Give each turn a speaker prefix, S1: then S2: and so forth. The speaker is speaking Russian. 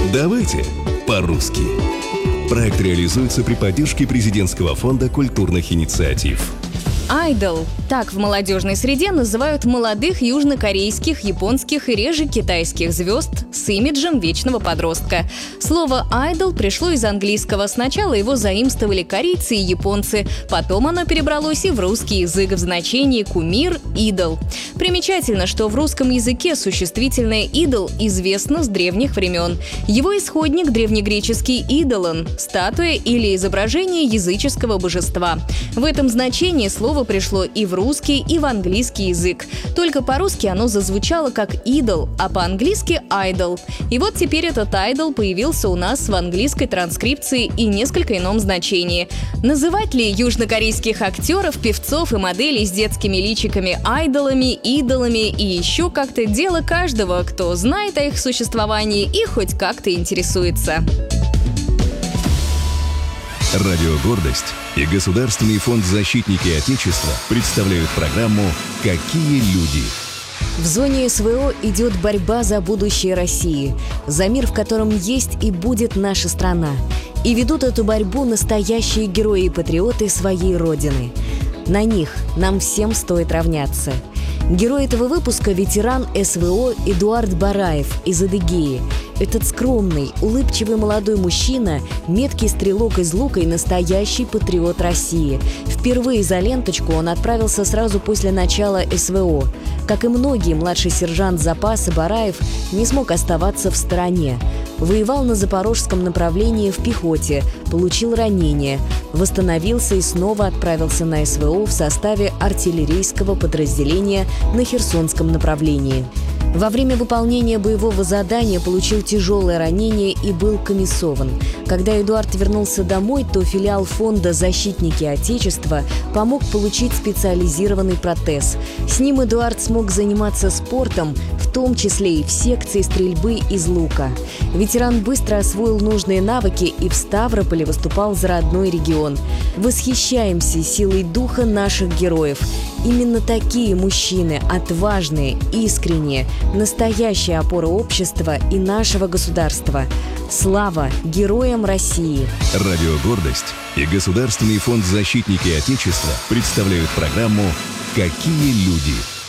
S1: Давайте по-русски. Проект реализуется при поддержке Президентского фонда культурных инициатив.
S2: Айдол. Так в молодежной среде называют молодых южнокорейских, японских и реже китайских звезд с имиджем вечного подростка. Слово «айдол» пришло из английского. Сначала его заимствовали корейцы и японцы, потом оно перебралось и в русский язык в значении «кумир», «идол». Примечательно, что в русском языке существительное «идол» известно с древних времен. Его исходник – древнегреческий «идолон» – статуя или изображение языческого божества. В этом значении слово пришло и в русский, и в английский язык. Только по-русски оно зазвучало как «идол», а по-английски «айдол». И вот теперь этот «айдол» появился у нас в английской транскрипции и несколько ином значении. Называть ли южнокорейских актеров, певцов и моделей с детскими личиками айдолами, идолами и еще как-то дело каждого, кто знает о их существовании и хоть как-то интересуется.
S1: Радио «Гордость» и Государственный фонд «Защитники Отечества» представляют программу «Какие люди?».
S3: В зоне СВО идет борьба за будущее России, за мир, в котором есть и будет наша страна. И ведут эту борьбу настоящие герои и патриоты своей Родины. На них нам всем стоит равняться. Герой этого выпуска – ветеран СВО Эдуард Бараев из Адыгеи. Этот скромный, улыбчивый молодой мужчина, меткий стрелок из лука и настоящий патриот России. Впервые за ленточку он отправился сразу после начала СВО. Как и многие, младший сержант запаса Бараев не смог оставаться в стороне. Воевал на запорожском направлении в пехоте, получил ранение, восстановился и снова отправился на СВО в составе артиллерийского подразделения на Херсонском направлении. Во время выполнения боевого задания получил тяжелое ранение и был комиссован. Когда Эдуард вернулся домой, то филиал фонда «Защитники Отечества» помог получить специализированный протез. С ним Эдуард смог заниматься спортом, в том числе и в секции стрельбы из лука. Ветеран быстро освоил нужные навыки и в Ставрополе выступал за родной регион. Восхищаемся силой духа наших героев. Именно такие мужчины, отважные, искренние, настоящая опора общества и нашего государства. Слава героям России!
S1: Радио «Гордость» и Государственный фонд «Защитники Отечества» представляют программу «Какие люди?».